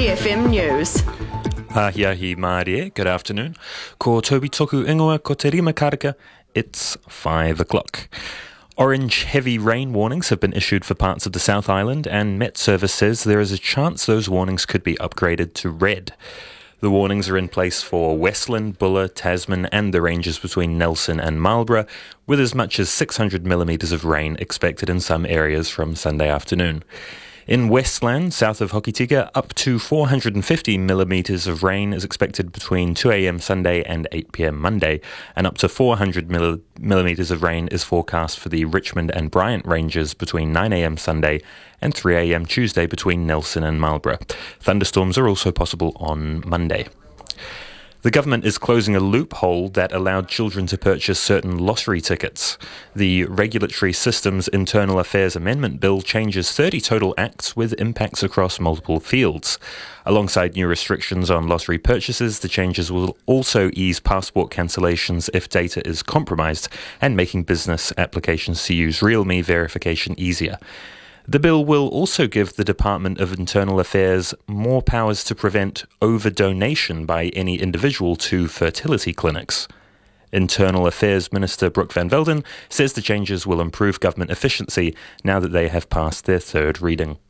BFM News. Ahiahi Mārie, good afternoon. Ko Toby Toku Ingoa, ko Te Rima Karaka. It's 5 o'clock. Orange heavy rain warnings have been issued for parts of the South Island, and Met Service says there is a chance those warnings could be upgraded to red. The warnings are in place for Westland, Buller, Tasman and the ranges between Nelson and Marlborough, with as much as 600 millimetres of rain expected in some areas from Sunday afternoon. In Westland, south of Hokitika, up to 450 millimetres of rain is expected between 2 a.m. Sunday and 8 p.m. Monday, and up to 400 millimetres of rain is forecast for the Richmond and Bryant ranges between 9 a.m. Sunday and 3 a.m. Tuesday between Nelson and Marlborough. Thunderstorms are also possible on Monday. The government is closing a loophole that allowed children to purchase certain lottery tickets. The Regulatory Systems Internal Affairs Amendment Bill changes 30 total acts with impacts across multiple fields. Alongside new restrictions on lottery purchases, the changes will also ease passport cancellations if data is compromised and making business applications to use RealMe verification easier. The bill will also give the Department of Internal Affairs more powers to prevent over-donation by any individual to fertility clinics. Internal Affairs Minister Brooke Van Velden says the changes will improve government efficiency now that they have passed their third reading.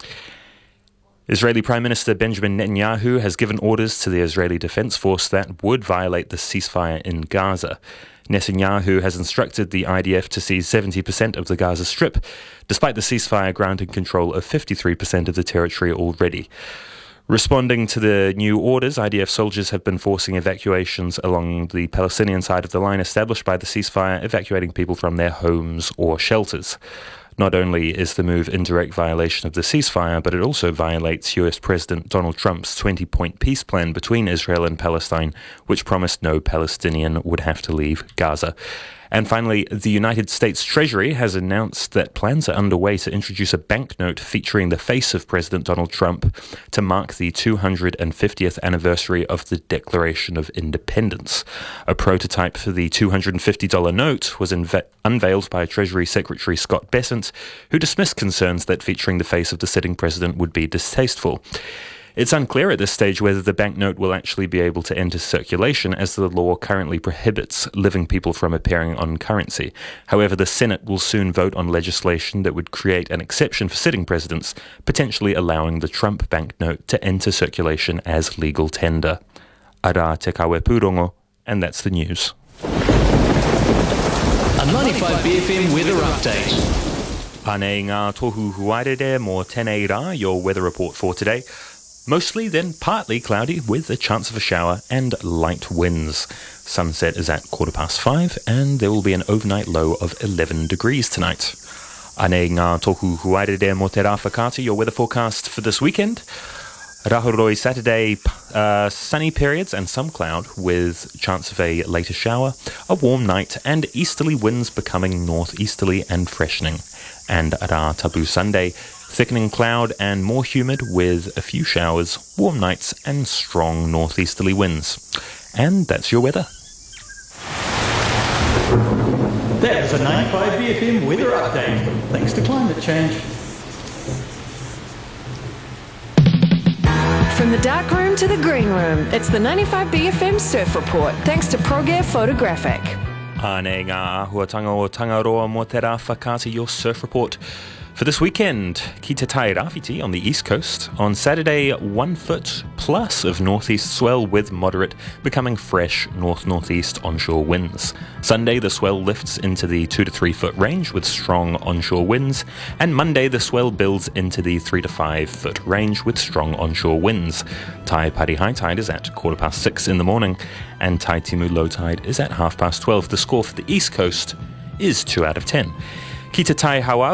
Israeli Prime Minister Benjamin Netanyahu has given orders to the Israeli Defense Force that would violate the ceasefire in Gaza. Netanyahu has instructed the IDF to seize 70% of the Gaza Strip, despite the ceasefire granting control of 53% of the territory already. Responding to the new orders, IDF soldiers have been forcing evacuations along the Palestinian side of the line established by the ceasefire, evacuating people from their homes or shelters. Not only is the move in direct violation of the ceasefire, but it also violates US President Donald Trump's 20-point peace plan between Israel and Palestine, which promised no Palestinian would have to leave Gaza. And finally, the United States Treasury has announced that plans are underway to introduce a banknote featuring the face of President Donald Trump to mark the 250th anniversary of the Declaration of Independence. A prototype for the $250 note was unveiled by Treasury Secretary Scott Bessent, who dismissed concerns that featuring the face of the sitting president would be distasteful. It's unclear at this stage whether the banknote will actually be able to enter circulation, as the law currently prohibits living people from appearing on currency. However, the Senate will soon vote on legislation that would create an exception for sitting presidents, potentially allowing the Trump banknote to enter circulation as legal tender. Ara te kawe pūrongo, and that's the news. A 95 BFM weather update. Ane ngā tohu huarere mō tēnei rā, your weather report for today. Mostly then partly cloudy with a chance of a shower and light winds. Sunset is at 5:15 and there will be an overnight low of 11 degrees tonight. Ane ngā tohu huarere mō te rā whakaata, your weather forecast for this weekend. Rahoroi Saturday, sunny periods and some cloud with chance of a later shower, a warm night and easterly winds becoming northeasterly and freshening. And Rā Tabu Sunday, thickening cloud and more humid with a few showers, warm nights and strong northeasterly winds. And that's your weather. That was a 95 BFM weather update. Thanks to climate change. From the dark room to the green room, it's the 95 BFM Surf Report, thanks to ProGear Photographic. Ane ngā ahuatanga o Tangaroa mō te rā whakaata, your surf report. For this weekend, ki te tai rāwhiti on the east coast. On Saturday, 1 foot plus of northeast swell with moderate, becoming fresh north-northeast onshore winds. Sunday, the swell lifts into the 2 to 3 foot range with strong onshore winds. And Monday, the swell builds into the 3 to 5 foot range with strong onshore winds. Tai Pari high tide is at 6:15 in the morning, and Tai Timu low tide is at 12:30. The score for the east coast is 2 out of 10. Ki te tai hawa